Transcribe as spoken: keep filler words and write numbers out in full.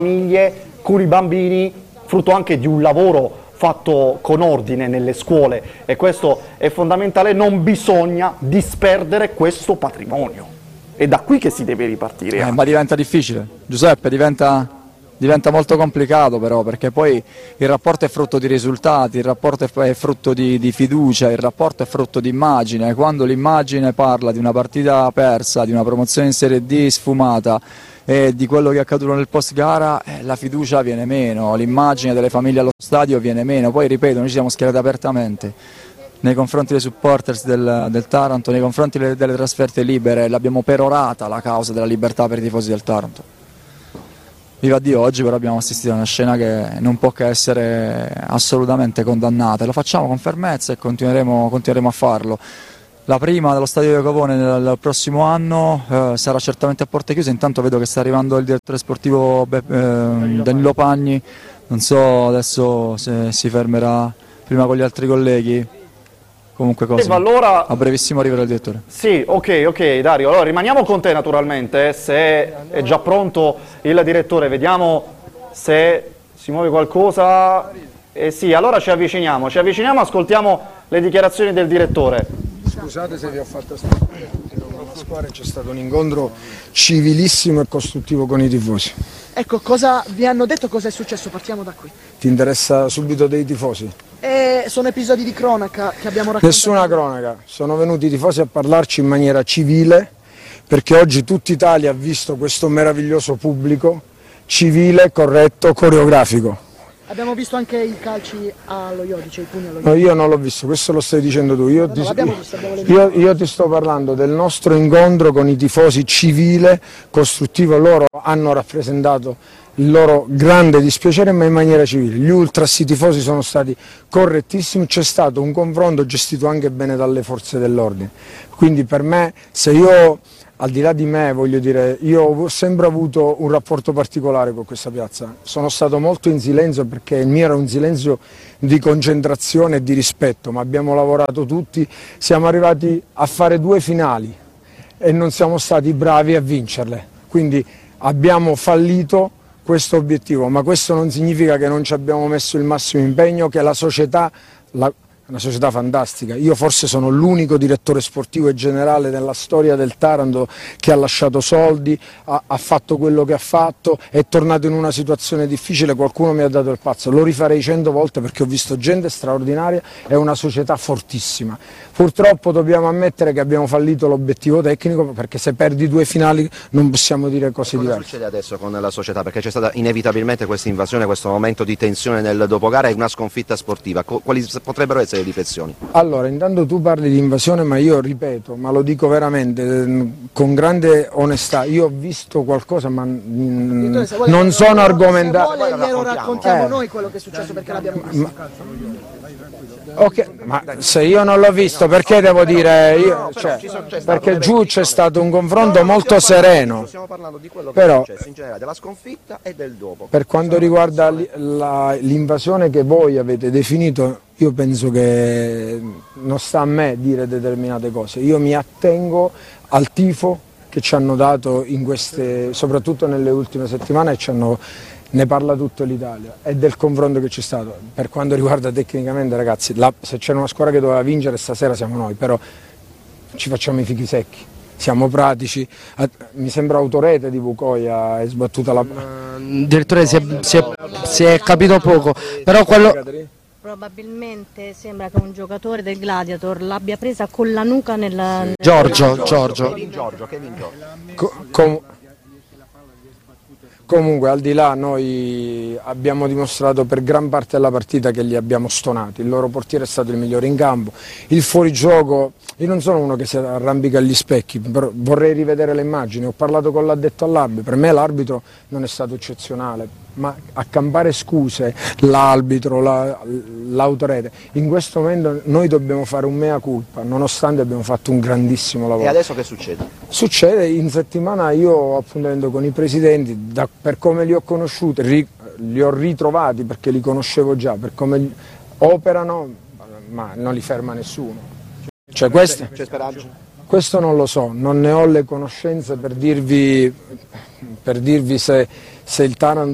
famiglie, con i bambini, frutto anche di un lavoro fatto con ordine nelle scuole, e questo è fondamentale. Non bisogna disperdere questo patrimonio, è da qui che si deve ripartire. Eh, ma diventa difficile, Giuseppe, diventa, diventa molto complicato però, perché poi il rapporto è frutto di risultati, il rapporto è frutto di, di fiducia, il rapporto è frutto di immagine. Quando l'immagine parla di una partita persa, di una promozione in Serie D sfumata e di quello che è accaduto nel post gara, eh, la fiducia viene meno, l'immagine delle famiglie allo stadio viene meno. Poi ripeto, noi ci siamo schierati apertamente nei confronti dei supporters del, del Taranto, nei confronti delle, delle trasferte libere, l'abbiamo perorata la causa della libertà per i tifosi del Taranto. Viva Dio, oggi però abbiamo assistito a una scena che non può che essere assolutamente condannata, e lo facciamo con fermezza e continueremo, continueremo a farlo. La prima dello stadio di Cavone nel prossimo anno eh, sarà certamente a porte chiuse. Intanto vedo che sta arrivando il direttore sportivo eh, Danilo Pagni, non so adesso se si fermerà prima con gli altri colleghi. Comunque cosa, allora, a brevissimo arriverà il direttore. Sì, ok, ok Dario, allora rimaniamo con te naturalmente, se è già pronto il direttore, vediamo se si muove qualcosa. Eh sì, allora ci avviciniamo, ci avviciniamo, ascoltiamo le dichiarazioni del direttore. Scusate se vi ho fatto aspettare, con la squadra c'è stato un incontro civilissimo e costruttivo con i tifosi. Ecco, cosa vi hanno detto, cosa è successo? Partiamo da qui. Ti interessa subito dei tifosi? E sono episodi di cronaca che abbiamo raccontato. Nessuna cronaca, sono venuti i tifosi a parlarci in maniera civile, perché oggi tutta Italia ha visto questo meraviglioso pubblico civile, corretto, coreografico. Abbiamo visto anche i calci allo Iodice, i pugni allo Iodice. No, io non l'ho visto, questo lo stai dicendo tu. Io, no, ti, no, l'abbiamo visto, abbiamo le io, io ti sto parlando del nostro incontro con i tifosi, civile, costruttivo. Loro hanno rappresentato il loro grande dispiacere, ma in maniera civile. Gli ultras, i tifosi sono stati correttissimi, c'è stato un confronto gestito anche bene dalle forze dell'ordine. Quindi per me, se io, al di là di me, voglio dire, io ho sempre avuto un rapporto particolare con questa piazza. Sono stato molto in silenzio, perché il mio era un silenzio di concentrazione e di rispetto, ma abbiamo lavorato tutti, siamo arrivati a fare due finali e non siamo stati bravi a vincerle. Quindi abbiamo fallito questo obiettivo, ma questo non significa che non ci abbiamo messo il massimo impegno, che la società, la, una società fantastica. Io forse sono l'unico direttore sportivo e generale nella storia del Taranto che ha lasciato soldi, ha, ha fatto quello che ha fatto, è tornato in una situazione difficile, qualcuno mi ha dato il pazzo, lo rifarei cento volte perché ho visto gente straordinaria e una società fortissima. Purtroppo dobbiamo ammettere che abbiamo fallito l'obiettivo tecnico, perché se perdi due finali non possiamo dire cose diverse. Cosa succede adesso con la società? Perché c'è stata inevitabilmente questa invasione, questo momento di tensione nel dopogara e una sconfitta sportiva. Quali potrebbero essere le riflessioni? Allora, intanto tu parli di invasione, ma io ripeto, ma lo dico veramente con grande onestà, io ho visto qualcosa, ma mh, non sono argomentato. Se vuole glielo raccontiamo eh. noi quello che è successo, perché l'abbiamo visto. Ma, ok, ma se io non l'ho visto, perché devo dire io, cioè, perché giù c'è stato un confronto molto sereno. Stiamo parlando di quello che però, è successo in generale, della sconfitta e del dopo. Per quanto riguarda l'invasione che voi avete definito, io penso che non sta a me dire determinate cose. Io mi attengo al tifo che ci hanno dato in queste, soprattutto nelle ultime settimane, e ci hanno, ne parla tutta l'Italia, e del confronto che c'è stato. Per quanto riguarda tecnicamente, ragazzi, la, se c'era una squadra che doveva vincere stasera siamo noi, però ci facciamo i fichi secchi, siamo pratici. Mi sembra Autorete di Vucoia è sbattuta la... Uh, direttore, si è, si, è, si è capito poco, però quello... Probabilmente sembra che un giocatore del Gladiator l'abbia presa con la nuca nel... Giorgio, Giorgio. Kevin Giorgio, Kevin Giorgio. Co com Comunque, al di là, noi abbiamo dimostrato per gran parte della partita che li abbiamo stonati. Il loro portiere è stato il migliore in campo. Il fuorigioco, io non sono uno che si arrampica agli specchi, però vorrei rivedere le immagini. Ho parlato con l'addetto all'arbitro, per me l'arbitro non è stato eccezionale, ma a campare scuse l'arbitro, l'autorete, in questo momento noi dobbiamo fare un mea culpa, nonostante abbiamo fatto un grandissimo lavoro. E adesso che succede? Succede, in settimana io ho appuntamento con i presidenti, da, per come li ho conosciuti, ri, li ho ritrovati perché li conoscevo già, per come operano, ma non li ferma nessuno. Cioè, queste, c'è speranza? Questo non lo so, non ne ho le conoscenze per dirvi, per dirvi se, se il Taranto